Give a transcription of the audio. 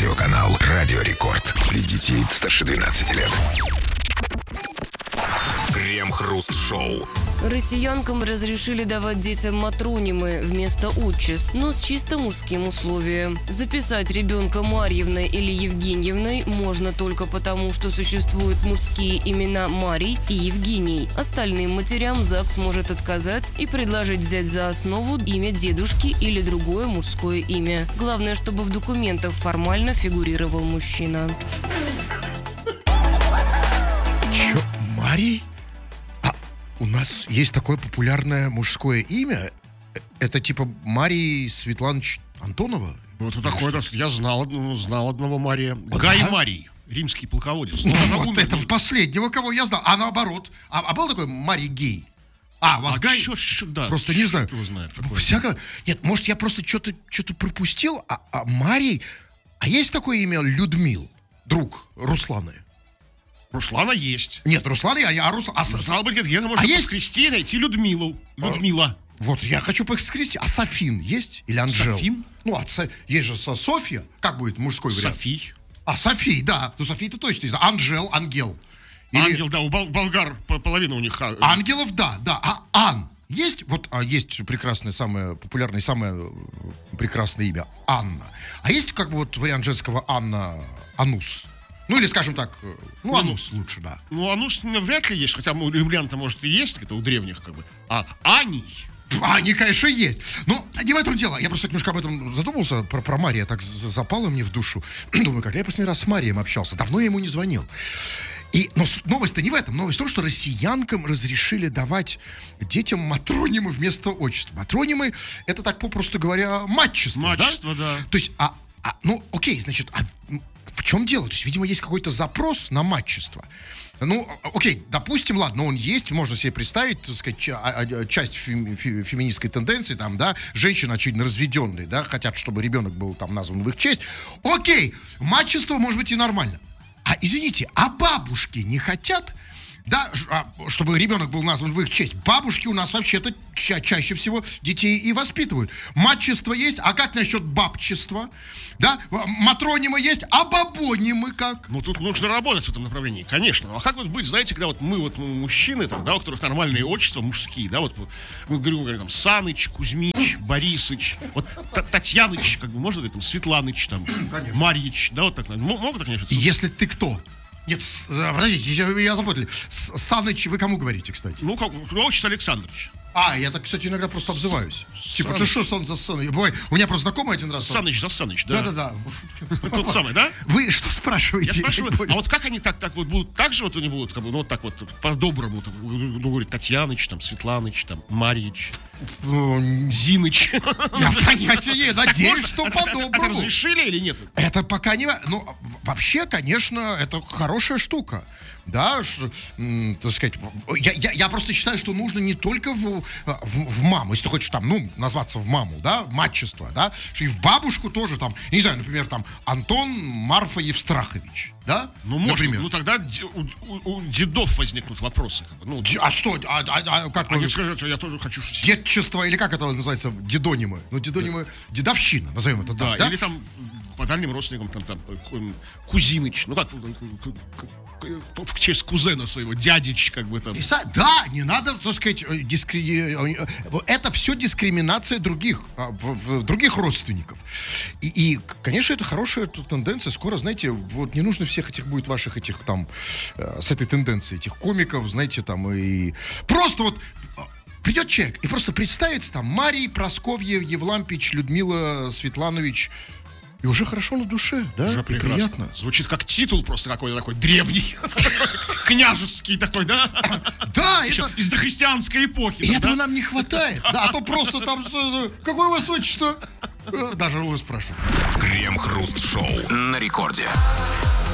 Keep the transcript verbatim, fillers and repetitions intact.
телерадиоканал «Радио Рекорд». Для детей старше двенадцати лет. Крем-хруст-шоу. Россиянкам разрешили давать детям матронимы вместо отчеств, но с чисто мужским условием. Записать ребенка Марьевной или Евгеньевной можно только потому, что существуют мужские имена Марий и Евгений. Остальным матерям ЗАГС может отказать и предложить взять за основу имя дедушки или другое мужское имя. Главное, чтобы в документах формально фигурировал мужчина. Чё, Марий? У нас есть такое популярное мужское имя. Это типа Марий Светланович Антонова? Вот такое, да, я знал, ну, знал одного Мария. Вот Гай да? Марий, римский полководец. Ну, вот умер, это последнего, кого я знал. А наоборот. А, а был такой Марий Гей? А, у вас а Гай? Чё, чё, да, просто не знаю. Знает, Всяко... Нет, может, я просто что-то что-то пропустил, а, а Марий... А есть такое имя Людмил? Друг Русланы? Руслана есть. Нет, Руслана, а, а Руслан... А, Стало быть, где-то можно а есть... скрести и найти Людмилу. Людмила. А, вот, я хочу поскрести. А Софин есть? Или Анжел? Софин? Ну, а Со... есть же Софья. Как будет мужской вариант? Софий. А, Софий, да. Ну, Софий-то точно не знаю. Анжел, Ангел. Или... Ангел, да, у бол- болгар половина у них. Ангелов, да, да. А Ан есть? Вот а есть прекрасное, самое популярное, самое прекрасное имя. Анна. А есть как бы вот вариант женского Анна Анус? Ну, или, скажем так, ну, Анус ну, лучше, да. Ну, Анус вряд ли есть, хотя у римлян-то, может, и есть, это у древних, как бы. А Аний... Они, конечно, есть. Но не в этом дело. Я просто немножко об этом задумался, про, про Мария, так запало мне в душу. Думаю, когда я последний раз с Марием общался, давно я ему не звонил. И, но новость-то не в этом. Новость в том, что россиянкам разрешили давать детям матронимы вместо отчества. Матронимы — это, так попросту говоря, матчество, матчество, да? да. То есть, а, а, ну, окей, значит, а в чем дело? То есть, видимо, есть какой-то запрос на матчество. Ну, окей, допустим, ладно, он есть, можно себе представить, так сказать, часть фем, феминистской тенденции, там, да, женщины, очевидно, разведенные, да, хотят, чтобы ребенок был там назван в их честь. Окей, матчество может быть и нормально. А, извините, а бабушки не хотят, да, чтобы ребенок был назван в их честь? Бабушки у нас вообще-то ча- чаще всего детей и воспитывают. Матчество есть, а как насчет бабчества? Да, матронимы есть, а бабонимы как? Ну, тут нужно работать в этом направлении, конечно. Ну, а как вот быть, знаете, когда вот мы, вот мужчины, там, да, у которых нормальные отчества мужские, да, вот мы говорим, говорим там, Саныч, Кузьмич, Борисыч, вот Татьяныч, как бы, можно говорить, там, Светланыч, там, конечно. Марьич, да, вот так, могут так, конечно. Если ты кто? Нет, подождите, я, я запутал. Саныч, вы кому говорите, кстати? Ну, как, ну, отчество Александрович. А, я так, кстати, иногда просто обзываюсь. Саныч. Типа, ты что, сон за Саныч? Бывает, у меня просто знакомый один раз... Саныч за Саныч, да? Да-да-да. Тот самый, да? Вы что спрашиваете? Я спрашиваю, а вот как они так, так вот будут, так же вот они будут, как бы, ну, вот так вот, по-доброму, ну, говорит, Татьяныч, там, Светланыч, там, Марьич, Зиныч. Я понятия не, надеюсь, что по-доброму. Это разрешили или нет? Это пока не... Ну, вообще, конечно, это хорошая штука. Да, ш, м, так сказать, я, я, я просто считаю, что нужно не только в, в, в маму, если ты хочешь там, ну, назваться в маму, да, матчество, да, что и в бабушку тоже там, не знаю, например, там, Антон Марфа Евстрахович, да, ну, например. Может, ну, тогда у, у, у дедов возникнут вопросы. Как бы, ну, а что, а, а, а как они скажут, что я тоже хочу... Детчество, или как это называется, дедонимы, ну, дедонимы, да. Дедовщина, назовем это да, так, да? Или там по дальним родственникам, там, там, Кузиныч, ну, как... в честь кузена своего, дядич, как бы там. Да, не надо, так сказать, дискри... это все дискриминация других, в, в, других родственников. И, и, конечно, это хорошая тенденция. Скоро, знаете, вот не нужно всех этих будет ваших этих там, с этой тенденцией, этих комиков, знаете, там, и просто вот придет человек и просто представится там Марий, Просковья, Евлампич, Людмила, Светланович. И уже хорошо на душе, да? Уже прекрасно. Приятно. Звучит как титул просто какой-то такой древний, княжеский такой, да? Да, это... Из дохристианской эпохи. И этого нам не хватает. Да, а то просто там... Какое у вас отчество? Даже его спрашивают. Крем-хруст-шоу на рекорде.